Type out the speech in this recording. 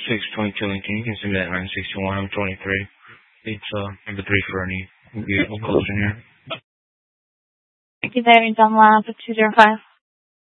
622 Lincoln. You can send me that 961. I'm 23. It's number 3 for any vehicle calls in here. Thank you there, John Lab 205.